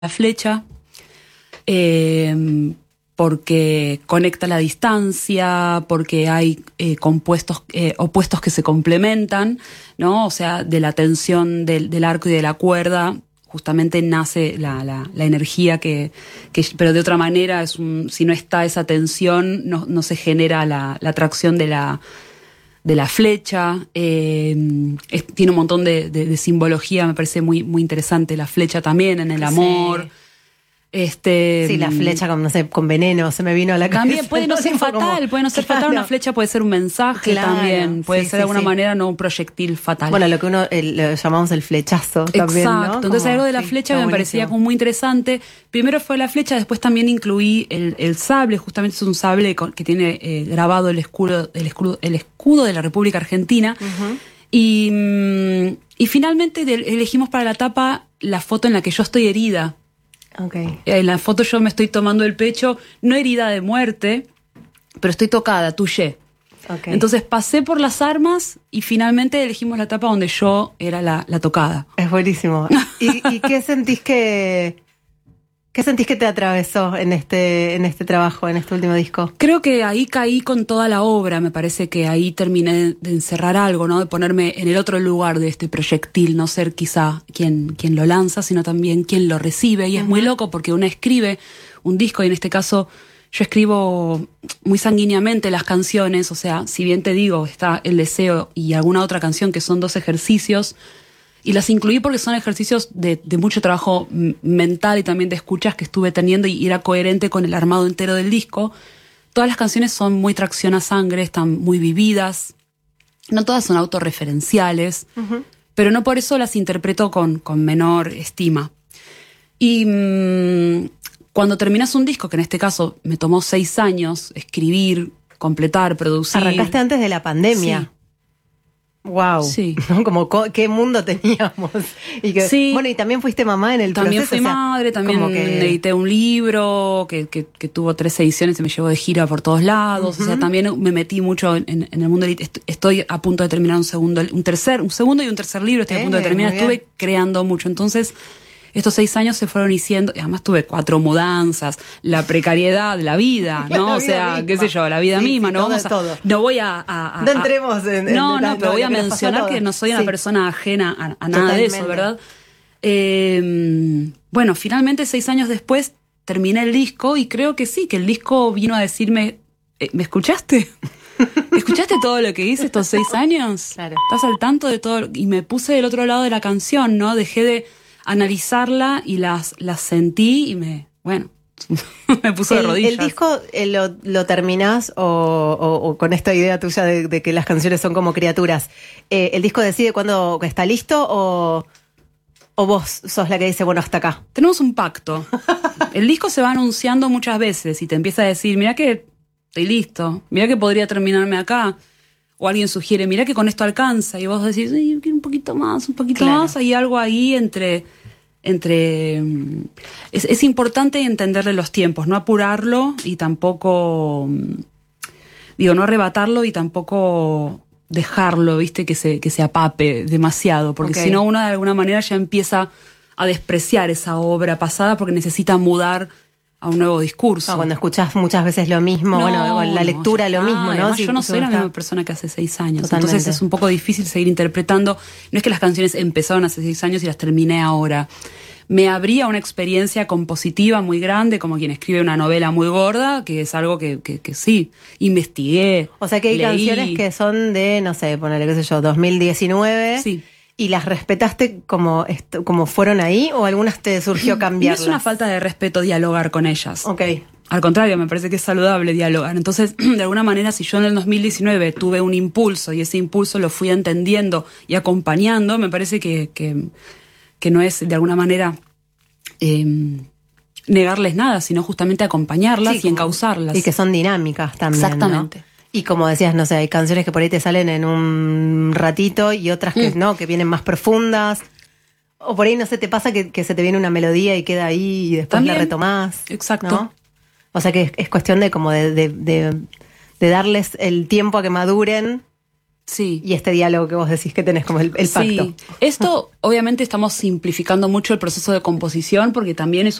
la flecha, porque conecta la distancia, porque hay compuestos opuestos que se complementan, ¿no? O sea, de la tensión del arco y de la cuerda justamente nace la energía que pero de otra manera si no está esa tensión no se genera la atracción de la flecha. Tiene un montón de simbología, me parece muy, muy interesante la flecha también en el amor. Sí, la flecha con, no sé, con veneno, se me vino a la cabeza. También puede no ser fatal, fatal, una flecha puede ser un mensaje también, puede ser de alguna manera no un proyectil fatal. Bueno, lo que lo llamamos el flechazo también, ¿no? Exacto, entonces algo de la flecha me parecía como muy interesante. Primero fue la flecha, después también incluí el sable, justamente es un sable que tiene grabado el escudo de la República Argentina. Uh-huh. Y finalmente elegimos para la tapa la foto en la que yo estoy herida. Okay. En la foto yo me estoy tomando el pecho, no herida de muerte, pero estoy tocada, touché. Okay. Entonces pasé por las armas y finalmente elegimos la etapa donde yo era la tocada. Es buenísimo. ¿Y qué sentís que te atravesó en este trabajo, en este último disco? Creo que ahí caí con toda la obra, me parece que ahí terminé de encerrar algo, ¿no? De ponerme en el otro lugar de este proyectil, no ser quizá quien lo lanza, sino también quien lo recibe. Y es muy loco porque uno escribe un disco, y en este caso yo escribo muy sanguíneamente las canciones, o sea, si bien te digo, está El Deseo y alguna otra canción que son 2 ejercicios, y las incluí porque son ejercicios de mucho trabajo mental y también de escuchas que estuve teniendo, y era coherente con el armado entero del disco. Todas las canciones son muy tracción a sangre, están muy vividas. No todas son autorreferenciales, pero no por eso las interpreto con menor estima. Y cuando terminas un disco, que en este caso me tomó 6 años escribir, completar, producir... Arrancaste antes de la pandemia. Sí. Wow, sí. Como qué mundo teníamos. Sí. Bueno, y también fuiste mamá en el también proceso. También fui madre, también edité un libro que tuvo 3 ediciones y me llevó de gira por todos lados. O sea, también me metí mucho en el mundo. Estoy a punto de terminar un segundo y un tercer libro. Estoy a punto de terminar. Estuve creando mucho. Entonces, estos 6 años se fueron diciendo, y además tuve 4 mudanzas, la precariedad de la vida, ¿no? O sea, misma. Qué sé yo, la vida misma, sí, no vamos no voy a no entremos en pero voy a mencionar que no soy una persona ajena a nada de eso, ¿verdad? Bueno, finalmente 6 años después terminé el disco, y creo que sí, que el disco vino a decirme, ¿me escuchaste? ¿Escuchaste todo lo que hice estos 6 años? Claro. ¿Estás al tanto de todo? Y me puse del otro lado de la canción, ¿no? Dejé de analizarla y las sentí y me puso de rodillas. ¿El disco lo terminás o con esta idea tuya de que las canciones son como criaturas? ¿El disco decide cuándo está listo o vos sos la que dice, bueno, hasta acá? Tenemos un pacto. El disco se va anunciando muchas veces y te empieza a decir, mirá que estoy listo, mirá que podría terminarme acá. O alguien sugiere, mirá que con esto alcanza, y vos decís, yo quiero un poquito más, más. Hay algo ahí entre es importante entenderle los tiempos, no apurarlo y tampoco, no arrebatarlo y tampoco dejarlo, ¿viste? Que se apape demasiado, porque si no uno de alguna manera ya empieza a despreciar esa obra pasada porque necesita mudar a un nuevo discurso. Cuando escuchás muchas veces lo mismo, con la lectura lo mismo, ¿no? Además, yo no soy la misma persona que hace 6 años. Totalmente. Entonces es un poco difícil seguir interpretando. No es que las canciones empezaron hace 6 años y las terminé ahora. Me abría una experiencia compositiva muy grande, como quien escribe una novela muy gorda, que es algo que sí, investigué. O sea que hay canciones que son de, no sé, ponele, qué sé yo, 2019. Sí. ¿Y las respetaste como fueron ahí o algunas te surgió cambiarlas? No es una falta de respeto dialogar con ellas. Ok. Al contrario, me parece que es saludable dialogar. Entonces, de alguna manera, si yo en el 2019 tuve un impulso y ese impulso lo fui entendiendo y acompañando, me parece que no es de alguna manera negarles nada, sino justamente acompañarlas y encauzarlas. Y que son dinámicas también. Exactamente. ¿No? Y como decías, no sé, hay canciones que por ahí te salen en un ratito y otras que no, que vienen más profundas. O por ahí, no sé, te pasa que se te viene una melodía y queda ahí y después también la retomás. Exacto. ¿No? O sea que es cuestión de darles el tiempo a que maduren Sí. Y este diálogo que vos decís que tenés como el pacto. Sí. Esto, obviamente, estamos simplificando mucho el proceso de composición porque también es